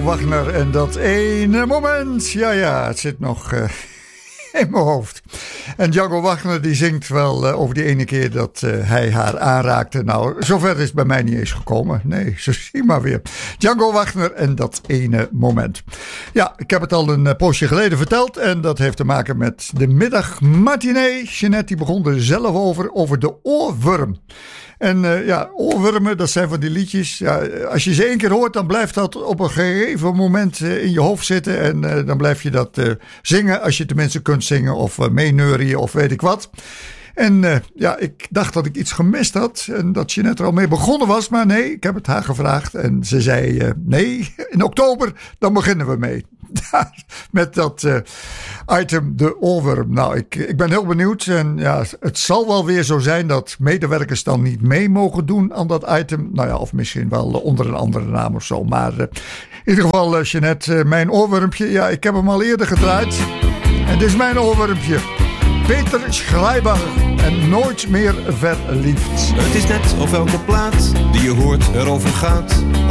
Wagner en dat ene moment. Ja, het zit nog in mijn hoofd. En Django Wagner die zingt wel over die ene keer dat hij haar aanraakte. Nou, zover is het bij mij niet eens gekomen. Nee, zo zie maar weer. Django Wagner en dat ene moment. Ja, ik heb het al een poosje geleden verteld. En dat heeft te maken met de middagmatinee. Jeanette die begon er zelf over de oorworm. En oorwormen, dat zijn van die liedjes. Ja, als je ze 1 keer hoort, dan blijft dat op een gegeven moment in je hoofd zitten. En dan blijf je dat zingen als je tenminste kunt zingen of meeneurien of weet ik wat. En ik dacht dat ik iets gemist had en dat Jeanette er al mee begonnen was. Maar nee, ik heb het haar gevraagd en ze zei nee, in oktober, dan beginnen we mee. Met dat item, de oorworm. Nou, ik ben heel benieuwd. En ja, het zal wel weer zo zijn dat medewerkers dan niet mee mogen doen aan dat item. Nou ja, of misschien wel onder een andere naam of zo. Maar in ieder geval, Jeanette, mijn oorwormpje. Ja, ik heb hem al eerder gedraaid. En dit is mijn oorwormpje. Peter Schreiber en Nooit meer verliefd. Het is net of elke plaat die je hoort erover gaat.